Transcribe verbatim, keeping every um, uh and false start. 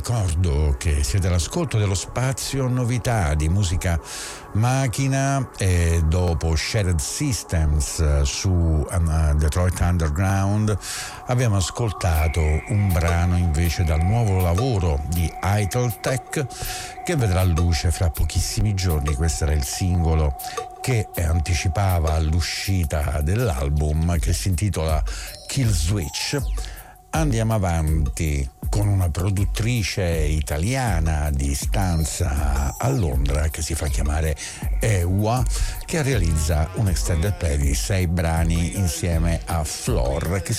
ricordo che siete all'ascolto dello spazio novità di musica macchina e dopo Shared Systems su um, Detroit Underground abbiamo ascoltato un brano invece dal nuovo lavoro di Idletech che vedrà luce fra pochissimi giorni. Questo era il singolo che anticipava l'uscita dell'album che si intitola Kill Switch. Andiamo avanti con una produttrice italiana di stanza a Londra che si fa chiamare Ewa, che realizza un extended play di sei brani insieme a Floor che si